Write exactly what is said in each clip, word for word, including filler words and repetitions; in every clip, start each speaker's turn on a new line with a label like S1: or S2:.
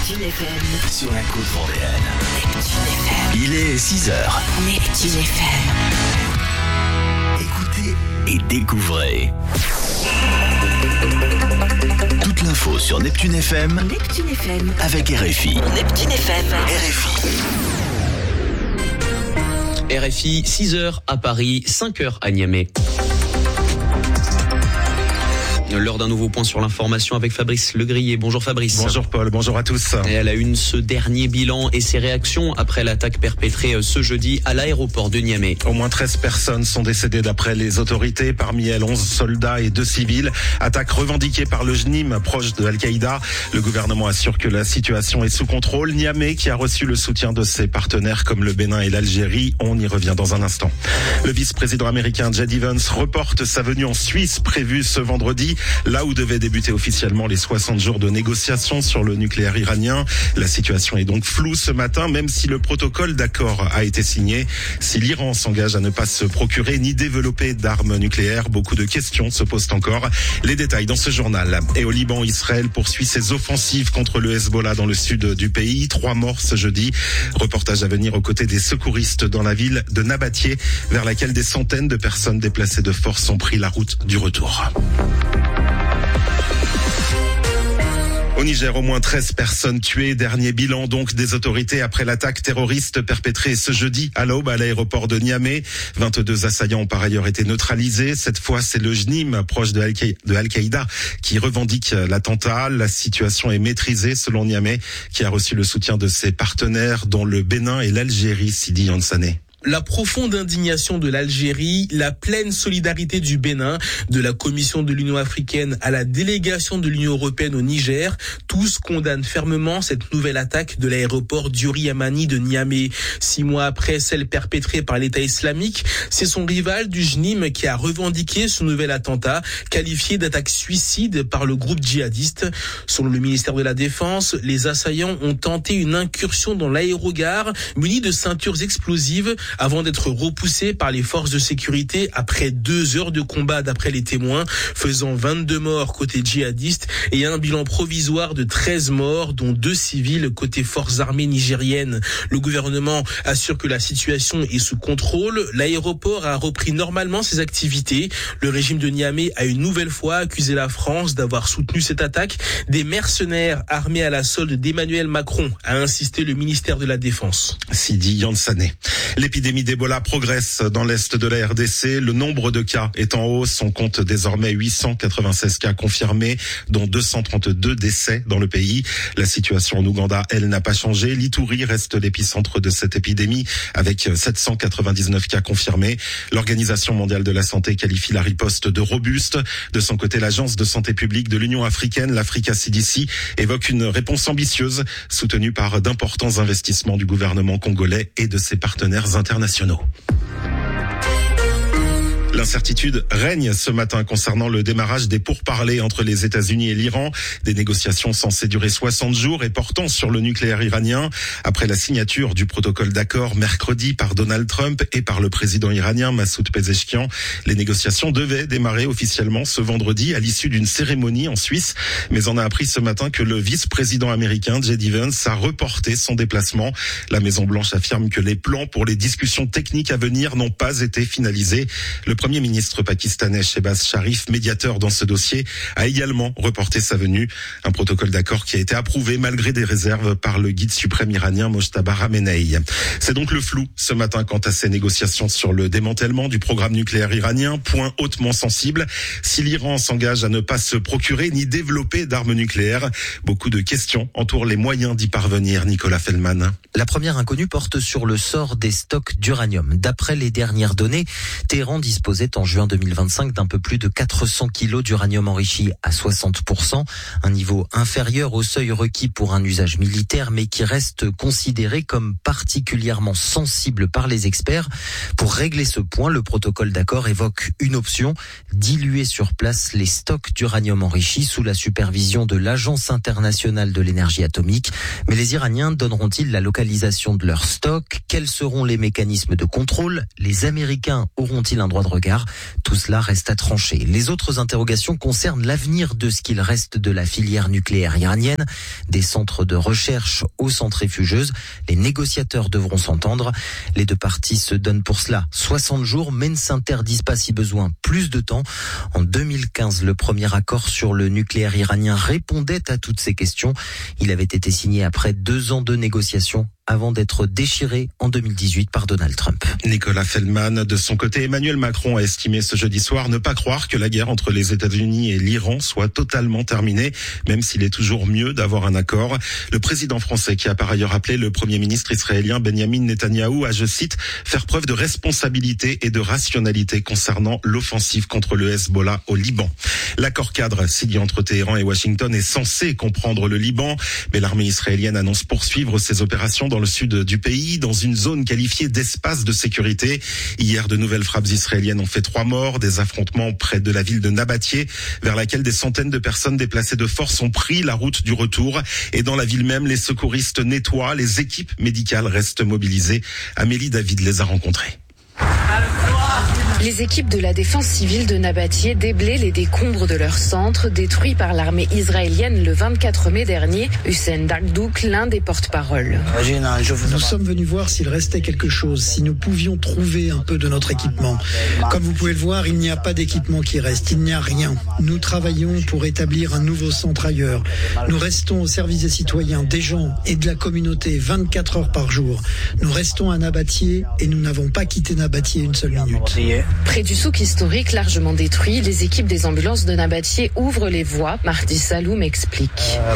S1: Neptune F M.
S2: Sur la côte vendéenne.
S1: Neptune F M.
S2: Il est six heures.
S1: Neptune F M.
S2: Écoutez et découvrez. Toute l'info sur Neptune F M.
S1: Neptune F M.
S2: Avec R F I.
S1: Neptune F M.
S2: R F I.
S3: R F I, six heures à Paris, cinq heures à Niamey. L'heure d'un nouveau point sur l'information avec Fabrice Legrier. Bonjour Fabrice.
S4: Bonjour Paul, bonjour à tous.
S3: Et à la une, ce dernier bilan et ses réactions après l'attaque perpétrée ce jeudi à l'aéroport de Niamey.
S4: Au moins treize personnes sont décédées d'après les autorités, parmi elles onze soldats et deux civils. Attaque revendiquée par le J N I M, proche de Al-Qaïda. Le gouvernement assure que la situation est sous contrôle. Niamey, qui a reçu le soutien de ses partenaires comme le Bénin et l'Algérie, on y revient dans un instant. Le vice-président américain J D Vance reporte sa venue en Suisse prévue ce vendredi, là où devaient débuter officiellement les soixante jours de négociations sur le nucléaire iranien. La situation est donc floue ce matin, même si le protocole d'accord a été signé. Si l'Iran s'engage à ne pas se procurer ni développer d'armes nucléaires, beaucoup de questions se posent encore. Les détails dans ce journal. Et au Liban, Israël poursuit ses offensives contre le Hezbollah dans le sud du pays. Trois morts ce jeudi. Reportage à venir aux côtés des secouristes dans la ville de Nabatieh, vers laquelle des centaines de personnes déplacées de force ont pris la route du retour. Au Niger, au moins treize personnes tuées. Dernier bilan donc des autorités après l'attaque terroriste perpétrée ce jeudi à l'aube à l'aéroport de Niamey. vingt-deux assaillants ont par ailleurs été neutralisés. Cette fois, c'est le J N I M, proche de Al-Qaïda, qui revendique l'attentat. La situation est maîtrisée selon Niamey, qui a reçu le soutien de ses partenaires, dont le Bénin et l'Algérie, Sidi Yansané.
S5: La profonde indignation de l'Algérie, la pleine solidarité du Bénin, de la Commission de l'Union africaine à la délégation de l'Union européenne au Niger, tous condamnent fermement cette nouvelle attaque de l'aéroport Diori Hamani de Niamey. Six mois après celle perpétrée par l'État islamique, c'est son rival du J N I M qui a revendiqué ce nouvel attentat, qualifié d'attaque suicide par le groupe djihadiste. Selon le ministère de la Défense, les assaillants ont tenté une incursion dans l'aérogare, munis de ceintures explosives, avant d'être repoussés par les forces de sécurité après deux heures de combat d'après les témoins, faisant vingt-deux morts côté djihadiste et un bilan provisoire de treize morts, dont deux civils côté forces armées nigériennes. Le gouvernement assure que la situation est sous contrôle. L'aéroport a repris normalement ses activités. Le régime de Niamey a une nouvelle fois accusé la France d'avoir soutenu cette attaque. Des mercenaires armés à la solde d'Emmanuel Macron, a insisté le ministère de la Défense.
S4: Sidi Yansané. L'épidémie d'Ebola progresse dans l'est de la R D C. Le nombre de cas est en hausse. On compte désormais huit cent quatre-vingt-seize cas confirmés, dont deux cent trente-deux décès dans le pays. La situation en Ouganda, elle, n'a pas changé. L'Ituri reste l'épicentre de cette épidémie, avec sept cent quatre-vingt-dix-neuf cas confirmés. L'Organisation mondiale de la santé qualifie la riposte de robuste. De son côté, l'Agence de santé publique de l'Union africaine, l'Africa C D C, évoque une réponse ambitieuse, soutenue par d'importants investissements du gouvernement congolais et de ses partenaires internationaux. L'incertitude règne ce matin concernant le démarrage des pourparlers entre les États-Unis et l'Iran, des négociations censées durer soixante jours et portant sur le nucléaire iranien. Après la signature du protocole d'accord mercredi par Donald Trump et par le président iranien Massoud Pezeshkian, les négociations devaient démarrer officiellement ce vendredi à l'issue d'une cérémonie en Suisse. Mais on a appris ce matin que le vice-président américain J D Vance a reporté son déplacement. La Maison-Blanche affirme que les plans pour les discussions techniques à venir n'ont pas été finalisés. Le Le Premier ministre pakistanais Shehbaz Sharif, médiateur dans ce dossier, a également reporté sa venue. Un protocole d'accord qui a été approuvé malgré des réserves par le guide suprême iranien Mojtaba Khamenei. C'est donc le flou ce matin quant à ces négociations sur le démantèlement du programme nucléaire iranien, point hautement sensible. Si l'Iran s'engage à ne pas se procurer ni développer d'armes nucléaires, beaucoup de questions entourent les moyens d'y parvenir. Nicolas Feldman.
S6: La première inconnue porte sur le sort des stocks d'uranium. D'après les dernières données, Téhéran disposait en juin deux mille vingt-cinq d'un peu plus de quatre cents kilos d'uranium enrichi à soixante pour cent, un niveau inférieur au seuil requis pour un usage militaire, mais qui reste considéré comme particulièrement sensible par les experts. Pour régler ce point, le protocole d'accord évoque une option, diluer sur place les stocks d'uranium enrichi sous la supervision de l'Agence internationale de l'énergie atomique. Mais les Iraniens donneront-ils la localisation de leurs stocks? Quels seront les mécanismes de contrôle? Les Américains auront-ils un droit de regard? écart. Tout cela reste à trancher. Les autres interrogations concernent l'avenir de ce qu'il reste de la filière nucléaire iranienne, des centres de recherche aux centrifugeuses. Les négociateurs devront s'entendre. Les deux parties se donnent pour cela soixante jours, mais ne s'interdisent pas si besoin plus de temps. En deux mille quinze, le premier accord sur le nucléaire iranien répondait à toutes ces questions. Il avait été signé après deux ans de négociations avant d'être déchiré en deux mille dix-huit par Donald Trump.
S4: Nicolas Feldman, de son côté, Emmanuel Macron a estimé ce jeudi soir ne pas croire que la guerre entre les États-Unis et l'Iran soit totalement terminée, même s'il est toujours mieux d'avoir un accord. Le président français, qui a par ailleurs appelé le premier ministre israélien Benjamin Netanyahou à, je cite, faire preuve de responsabilité et de rationalité concernant l'offensive contre le Hezbollah au Liban. L'accord cadre signé entre Téhéran et Washington est censé comprendre le Liban, mais l'armée israélienne annonce poursuivre ses opérations dans le sud du pays, dans une zone qualifiée d'espace de sécurité. Hier, de nouvelles frappes israéliennes ont fait trois morts, des affrontements près de la ville de Nabatieh, vers laquelle des centaines de personnes déplacées de force ont pris la route du retour. Et dans la ville même, les secouristes nettoient, les équipes médicales restent mobilisées. Amélie David les a rencontrées.
S7: Les équipes de la défense civile de Nabatieh déblaient les décombres de leur centre, détruit par l'armée israélienne le vingt-quatre mai dernier. Hussein Dakdouk, l'un des porte-parole.
S8: Nous sommes venus voir s'il restait quelque chose, si nous pouvions trouver un peu de notre équipement. Comme vous pouvez le voir, il n'y a pas d'équipement qui reste, il n'y a rien. Nous travaillons pour établir un nouveau centre ailleurs. Nous restons au service des citoyens, des gens et de la communauté vingt-quatre heures par jour. Nous restons à Nabatieh et nous n'avons pas quitté Nabatieh une seule minute.
S7: Près du souk historique largement détruit, les équipes des ambulances de Nabatieh ouvrent les voies. Mardi Saloum explique.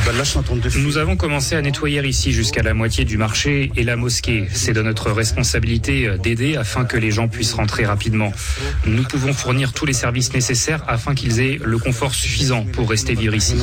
S9: Nous avons commencé à nettoyer ici jusqu'à la moitié du marché et la mosquée. C'est de notre responsabilité d'aider afin que les gens puissent rentrer rapidement. Nous pouvons fournir tous les services nécessaires afin qu'ils aient le confort suffisant pour rester vivre ici.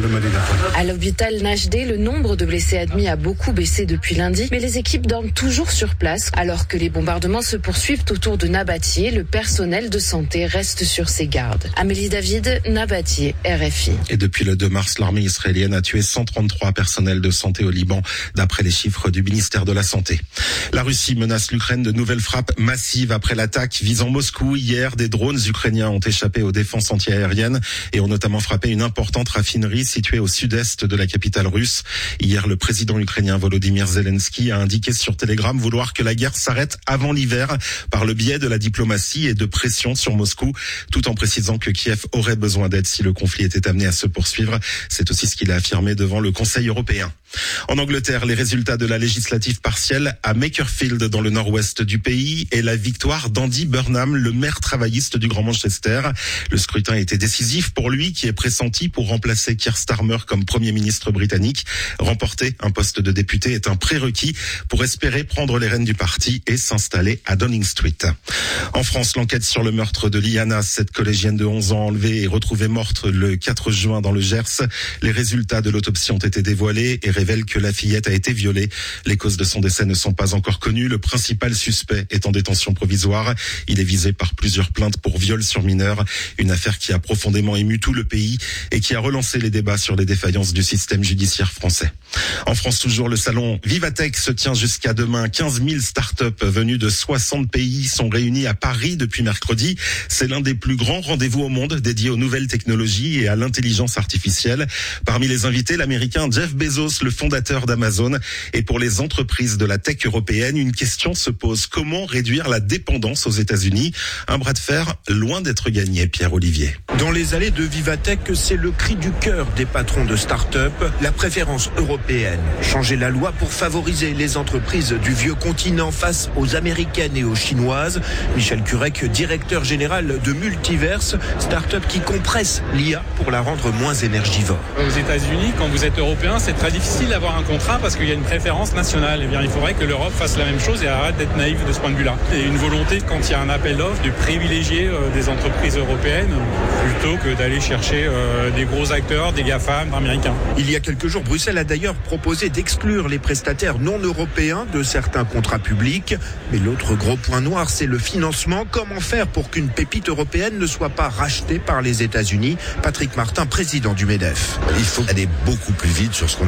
S7: À l'hôpital Najdeh, le nombre de blessés admis a beaucoup baissé depuis lundi, mais les équipes dorment toujours sur place alors que les bombardements se poursuivent autour de Nabatieh. Le personnel de santé reste sur ses gardes. Amélie David, Nabatieh, R F I.
S4: Et depuis le deux mars, l'armée israélienne a tué cent trente-trois personnels de santé au Liban, d'après les chiffres du ministère de la Santé. La Russie menace l'Ukraine de nouvelles frappes massives après l'attaque visant Moscou. Hier, des drones ukrainiens ont échappé aux défenses antiaériennes et ont notamment frappé une importante raffinerie située au sud-est de la capitale russe. Hier, le président ukrainien Volodymyr Zelensky a indiqué sur Telegram vouloir que la guerre s'arrête avant l'hiver par le biais de la diplomatie et de pression sur Moscou, tout en précisant que Kiev aurait besoin d'aide si le conflit était amené à se poursuivre. C'est aussi ce qu'il a affirmé devant le Conseil européen. En Angleterre, les résultats de la législative partielle à Makerfield, dans le nord-ouest du pays, et la victoire d'Andy Burnham, le maire travailliste du Grand Manchester. Le scrutin a été décisif pour lui, qui est pressenti pour remplacer Keir Starmer comme Premier ministre britannique. Remporter un poste de député est un prérequis pour espérer prendre les rênes du parti et s'installer à Downing Street. En France, l'enquête sur le meurtre de Liana, cette collégienne de onze ans enlevée et retrouvée morte le quatre juin dans le Gers. Les résultats de l'autopsie ont été dévoilés et révèlent que la fillette a été violée. Les causes de son décès ne sont pas encore connues. Le principal suspect est en détention provisoire. Il est visé par plusieurs plaintes pour viol sur mineur. Une affaire qui a profondément ému tout le pays et qui a relancé les débats sur les défaillances du système judiciaire français. En France toujours, le salon Vivatech se tient jusqu'à demain. quinze mille startups venues de soixante pays sont réunies à Paris depuis mercredi. C'est l'un des plus grands rendez-vous au monde dédié aux nouvelles technologies et à l'intelligence artificielle. Parmi les invités, l'américain Jeff Bezos, le fondateur d'Amazon. Et pour les entreprises de la tech européenne, une question se pose. Comment réduire la dépendance aux États-Unis? Un bras de fer loin d'être gagné, Pierre-Olivier.
S10: Dans les allées de Vivatech, c'est le cri du cœur des patrons de start-up, la préférence européenne. Changer la loi pour favoriser les entreprises du vieux continent face aux américaines et aux chinoises. Michel Curec, directeur général de Multiverse, start-up qui compresse l'I A pour la rendre moins énergivore.
S11: Aux États-Unis, quand vous êtes européen, c'est très difficile d'avoir un contrat parce qu'il y a une préférence nationale. Eh bien, il faudrait que l'Europe fasse la même chose et arrête d'être naïve de ce point de vue-là. Et une volonté, quand il y a un appel d'offres, de privilégier euh, des entreprises européennes plutôt que d'aller chercher euh, des gros acteurs, des GAFAM américains.
S10: Il y a quelques jours, Bruxelles a d'ailleurs proposé d'exclure les prestataires non européens de certains contrats publics. Mais l'autre gros point noir, c'est le financement. Comment faire pour qu'une pépite européenne ne soit pas rachetée par les États-Unis? Patrick Martin, président du MEDEF.
S12: Il faut aller beaucoup plus vite sur ce qu'on appelle l'U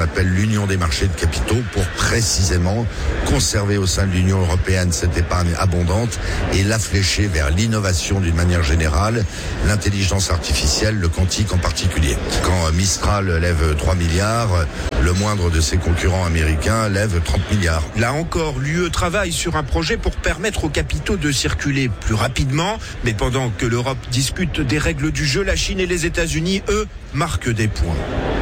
S12: l'union des marchés de capitaux pour précisément conserver au sein de l'Union européenne cette épargne abondante et la flécher vers l'innovation d'une manière générale, l'intelligence artificielle, le quantique en particulier. Quand Mistral lève trois milliards, le moindre de ses concurrents américains lève trente milliards.
S10: Là encore, l'U E travaille sur un projet pour permettre aux capitaux de circuler plus rapidement, mais pendant que l'Europe discute des règles du jeu, la Chine et les États-Unis, eux, marquent des points.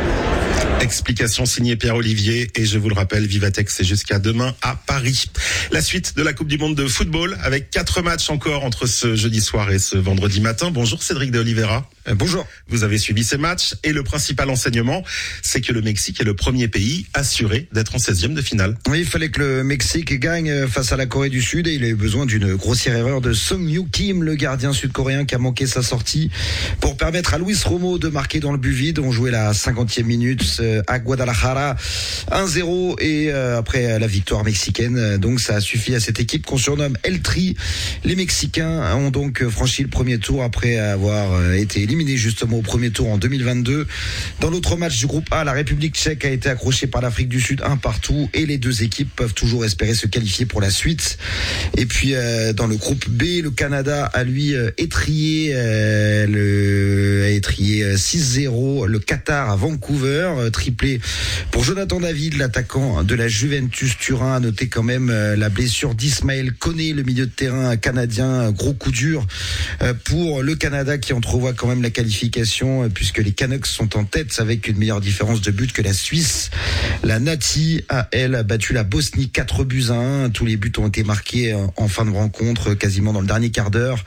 S4: Explication signée Pierre-Olivier et je vous le rappelle, Vivatech c'est jusqu'à demain à Paris. La suite de la Coupe du Monde de football avec quatre matchs encore entre ce jeudi soir et ce vendredi matin. Bonjour Cédric de Oliveira.
S13: Euh, bonjour.
S4: Vous avez suivi ces matchs et le principal enseignement, c'est que le Mexique est le premier pays assuré d'être en seizième de finale.
S13: Oui, il fallait que le Mexique gagne face à la Corée du Sud et il a eu besoin d'une grossière erreur de Sung-Yu Kim, le gardien sud-coréen qui a manqué sa sortie pour permettre à Luis Romo de marquer dans le but vide. On jouait la cinquantième minute à Guadalajara, un zéro et euh, après la victoire mexicaine, donc ça a suffi à cette équipe qu'on surnomme El Tri. Les Mexicains ont donc franchi le premier tour après avoir été éliminés justement au premier tour en deux mille vingt-deux. Dans l'autre match du groupe A, la République tchèque a été accrochée par l'Afrique du Sud un partout et les deux équipes peuvent toujours espérer se qualifier pour la suite. Et puis euh, dans le groupe B, le Canada a lui euh, étrié euh, le a étrié six zéro le Qatar à Vancouver, euh, triplé pour Jonathan David, l'attaquant de la Juventus Turin. À noter quand même euh, la blessure d'Ismaël Koné, le milieu de terrain canadien, gros coup dur euh, pour le Canada qui entrevoit quand même la qualification euh, puisque les Canucks sont en tête avec une meilleure différence de but que la Suisse. La Nati a elle battu la Bosnie quatre buts à un. Tous les buts ont été marqués euh, en fin de rencontre, quasiment dans le dernier quart d'heure.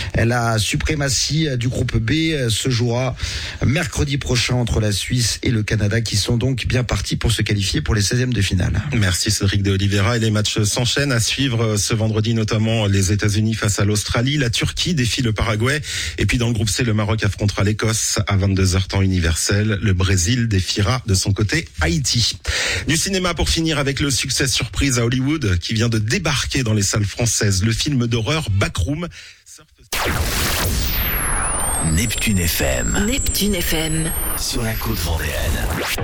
S13: La suprématie du groupe B euh, se jouera mercredi prochain entre la Suisse et le Canada qui sont donc bien partis pour se qualifier pour les seizièmes de finale.
S4: Merci Cédric de Oliveira et les matchs s'enchaînent à suivre ce vendredi, notamment les États-Unis face à l'Australie, la Turquie défie le Paraguay et puis dans le groupe C, le Maroc affrontera l'Écosse à vingt-deux heures temps universel. Le Brésil défiera de son côté Haïti. Du cinéma pour finir avec le succès surprise à Hollywood qui vient de débarquer dans les salles françaises. Le film d'horreur Backroom.
S2: Neptune F M.
S1: Neptune F M.
S2: Sur la côte vendéenne.